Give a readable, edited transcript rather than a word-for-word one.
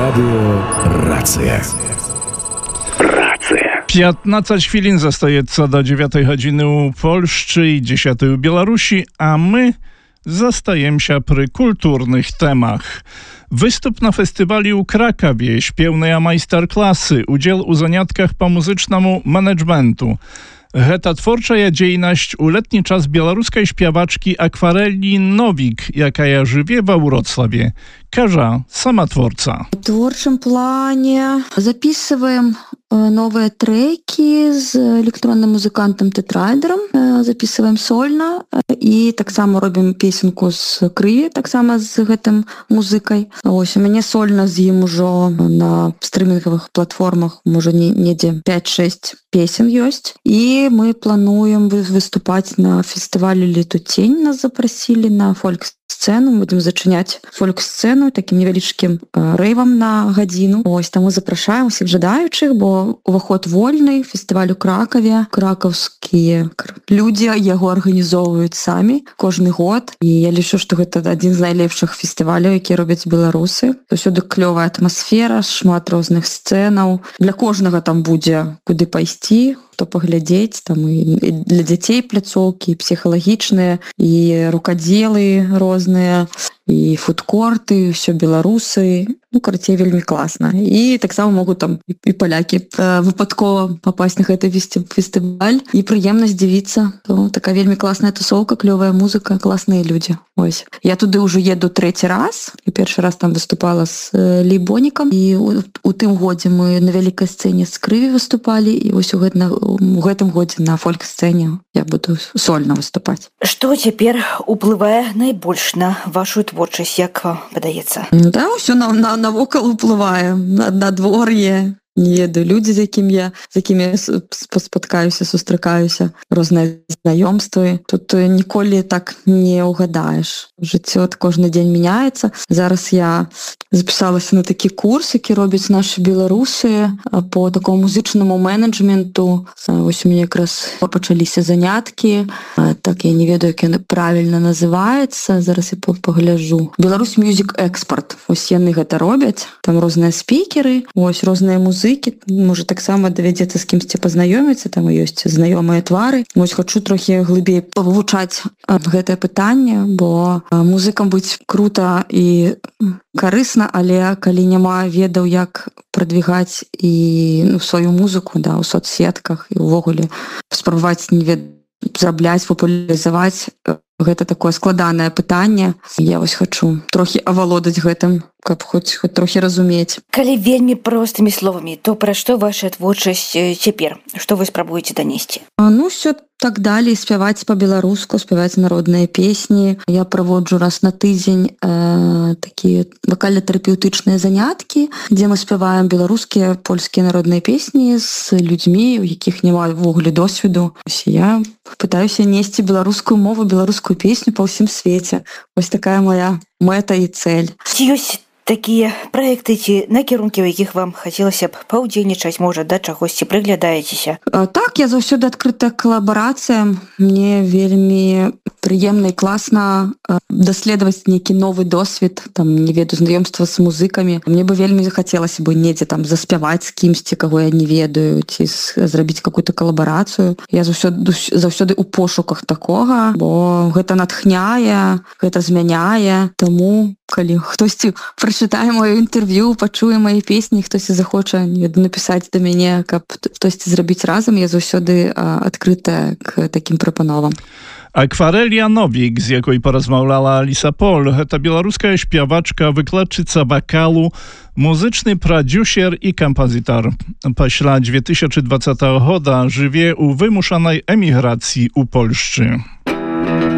Радио «Рация». 15 chwilin zostaje do 9 godziny u Polszczy i 10 u Białorusi, a my zostajemy się przy kulturnych temach. Występ na festiwalu u Krakowie, śpiewne majsterklasy, udział u zaniatkach po muzycznemu managementu. Heta twórcza dziejność u letni czas białoruskiej śpiewaczki Akwareli Nowik, jaka żyje w Wrocławie. Кажа сама творца. В творчем плане записываем новые треки с электронным музыкантом Тетрайдером, записываем сольно и так само робим песенку с Крыві, так само з гэтым музыкай. Ось у мяне сольна з ім ужо на стрімінговых платформах можа недзе 5-6 песен ёсць. І мы плануем выступаць на фестывалі Летутень, нас запросили на фольк-сцену, мы будем зачыняць фольк-сцену таким невялічкім рэйвам на гадзіну. Ось таму запрашаем усіх жадаючых, бо уваход вольны, фестываль у Кракаве. Кракаўскія людзі яго арганізоўваюць самі кожны год. І я лічу, што гэта адзін з найлепшых фестываляў, які робяць беларусы. Усюды клёвая атмасфера, шмат розных сцэнаў. Для кожнага там будзе куды пайсці, то паглядзець, там і для дзяцей пляцоўкі, і псіхалагічныя, і рукадзелы розныя, і фудкорты, ўсё беларусы. Ну, карацей, вельмі класна. І таксама могуць там і палякі выпадкова папасць на гэты фестываль. І прыемна здзівіцца. Такая вельмі класная тусоўка, клёвая музыка, класныя людзі. Ось. Я туды ўжо еду трэці раз. І першы раз там выступала з Лейбонікам. І у тым годзе мы на вялікай сцэне з Крыві выступалі. І вось у гэтым годзе на фольк-сцэне я буду сольна выступаць. Што цяпер уплывае найбольш на вашу творчасць, як падаецца? Да, ўсё навокал уплывае, на надвор'е. Не ведаю, людзі, з якімі спаткаюся, сустракаюся, розныя знаёмствы. Тут ніколі так не ўгадаеш. Жыццё кожны дзень мяняецца. Зараз я запісалася на такі курс, які робяць нашы беларусы по такому музычнаму менеджменту. Ось у мяне якраз пачаліся заняткі. Так, я не ведаю, як яны правільна называецца. Зараз я пагляджу. Беларусь Music Export. Ось яны гэта робяць. Там розныя спікеры, ось розныя музыкі. Можа, таксама давядзецца з кімсьці пазнаёміцца, там ёсць знаёмыя твары. Вось хачу трохі глыбей павывучаць гэтае пытанне, бо музыкам быць крута і карысна, але калі няма ведаў, як прадвігаць і сваю музыку, да, у соцсетках і ўвогуле спрабаваць зарабляць, папулярызаваць, гэта такое складанае пытанне. Я вось хачу трохі авалодаць гэтым, каб хоць трохі разумець. Калі вельмі простымі словамі, то пра што ваша творчасць цяпер? Што вы спрабуеце данесці? Ну, ўсё так далей, спяваць па-беларуску, спяваць народныя песні. Я праводжу раз на тыдзень такія вакальна-тэрапеўтычныя заняткі, дзе мы спяваем беларускія, польскія народныя песні з людзьмі, у якіх няма ўвогуле досведу. Я пытаюся несці беларускую мову, беларускую песню па ўсім свеце. Вось такая моя мэта і цэль. Ці ёсць такія праекты ці накірункі, у якіх вам хацелася б паўдзельнічаць, можа, да чагосьці прыглядаецеся? Так, я заўсёды адкрыта калабарацыям. Мне вельмі прыемна і класна даследаваць нейкі новы досвед, там, не ведаю, знаёмства з музыкамі. Мне бы вельмі захацелася бы недзе там заспяваць з кімсьці, каго я не ведаю, ці зрабіць какую-то калабарацыю. Я заўсёды ў пошуках такога, бо гэта натхняе, гэта змяняе. Таму, калі хтосьці прачытае маё інтэрв'ю, пачуе мае песні, хтосьці захоча напісаць да мяне, каб хтосьці зрабіць разам, я заўсёды адкрытая к такім прапановам. Akwarelia Nowik, z jakiej porozmawiała Alisa Pol, to białoruska śpiewaczka, wykładczyca wokalu, muzyczny producer i kompozytor. Pośla 2020 roku żyje u wymuszonej emigracji u Polszczy.